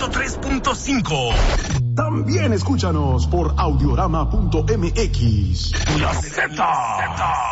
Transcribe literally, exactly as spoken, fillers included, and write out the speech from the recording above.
ciento tres punto cinco. También escúchanos por audiorama punto m x. La Z.